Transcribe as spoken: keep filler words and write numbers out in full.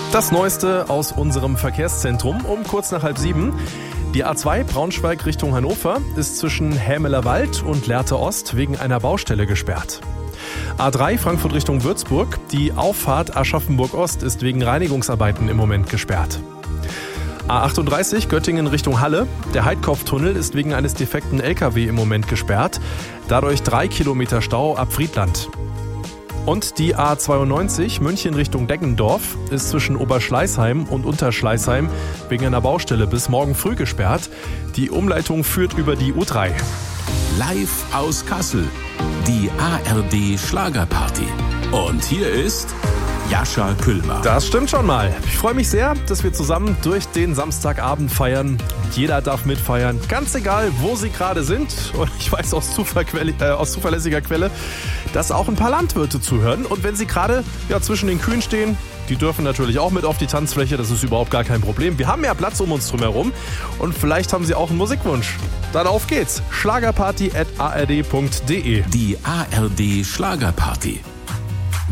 Das Neueste aus unserem Verkehrszentrum um kurz nach halb sieben. Die A zwei Braunschweig Richtung Hannover ist zwischen Hämelerwald und Lehrte Ost wegen einer Baustelle gesperrt. A drei Frankfurt Richtung Würzburg. Die Auffahrt Aschaffenburg Ost ist wegen Reinigungsarbeiten im Moment gesperrt. A achtunddreißig Göttingen Richtung Halle. Der Heidkopftunnel ist wegen eines defekten L K W im Moment gesperrt. Dadurch drei Kilometer Stau ab Friedland. Und die A zweiundneunzig München Richtung Deggendorf ist zwischen Oberschleißheim und Unterschleißheim wegen einer Baustelle bis morgen früh gesperrt. Die Umleitung führt über die U drei. Live aus Kassel, die A R D Schlagerparty. Und hier ist Jascha Küllmann. Das stimmt schon mal. Ich freue mich sehr, dass wir zusammen durch den Samstagabend feiern. Jeder darf mitfeiern, ganz egal, wo Sie gerade sind. Und ich weiß aus, Zuverquelle, äh, aus zuverlässiger Quelle, dass auch ein paar Landwirte zuhören. Und wenn Sie gerade ja, zwischen den Kühen stehen, die dürfen natürlich auch mit auf die Tanzfläche. Das ist überhaupt gar kein Problem. Wir haben mehr Platz um uns drumherum. Und vielleicht haben Sie auch einen Musikwunsch. Dann auf geht's. Schlagerparty at a r d punkt d e. Die A R D Schlagerparty.